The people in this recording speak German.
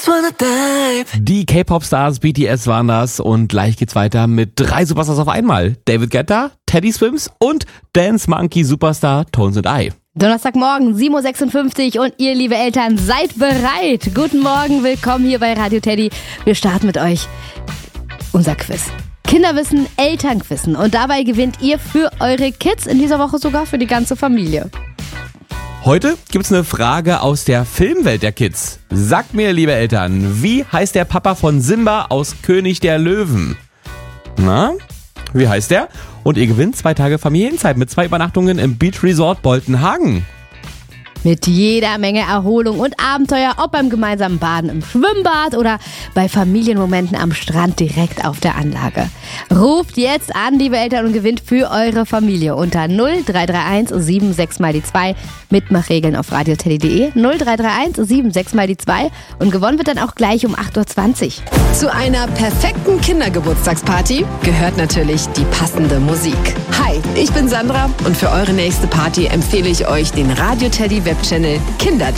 just wanna dive. Die K-Pop-Stars BTS waren das und gleich geht's weiter mit 3 Superstars auf einmal. David Guetta, Teddy Swims und Dance Monkey Superstar Tones and I. Donnerstagmorgen, 7.56 Uhr und ihr, liebe Eltern, seid bereit. Guten Morgen, willkommen hier bei Radio Teddy. Wir starten mit euch unser Quiz. Kinderwissen, Elternquissen. Und dabei gewinnt ihr für eure Kids, in dieser Woche sogar für die ganze Familie. Heute gibt's eine Frage aus der Filmwelt der Kids. Sagt mir, liebe Eltern, wie heißt der Papa von Simba aus König der Löwen? Na, wie heißt der? Und ihr gewinnt 2 Tage Familienzeit mit 2 Übernachtungen im Beach Resort Boltenhagen. Mit jeder Menge Erholung und Abenteuer, ob beim gemeinsamen Baden im Schwimmbad oder bei Familienmomenten am Strand direkt auf der Anlage. Ruft jetzt an, liebe Eltern, und gewinnt für eure Familie unter 0331 76 mal die 2. Mitmachregeln auf radioteddy.de 0331 76 mal die 2 und gewonnen wird dann auch gleich um 8.20 Uhr. Zu einer perfekten Kindergeburtstagsparty gehört natürlich die passende Musik. Hi, ich bin Sandra und für eure nächste Party empfehle ich euch den Radio Teddy Webchannel Kinder